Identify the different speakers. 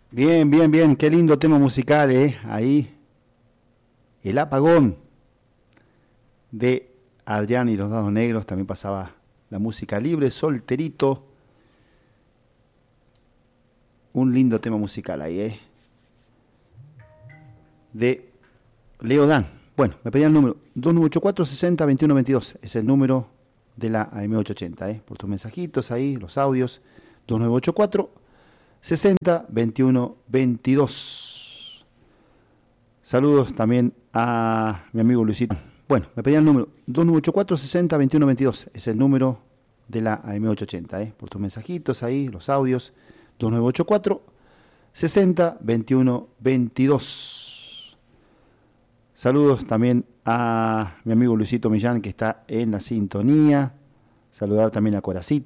Speaker 1: Bien, bien, bien, qué lindo tema musical, ahí, El Apagón de Adrián y los Dados Negros, también pasaba la música libre, Solterito, un lindo tema musical ahí, de Leo Dan. Bueno, me pedían el número 2984 60 21 22, es el número de la AM880, por tus mensajitos ahí, los audios, 2984 60 21 22. Saludos también a mi amigo Luisito. Bueno, me pedían el número 2984 60 21 22. Es el número de la AM880, por tus mensajitos ahí, los audios. 2984 60 21 22. Saludos también a mi amigo Luisito Millán, que está en la sintonía. Saludar también a Coracito.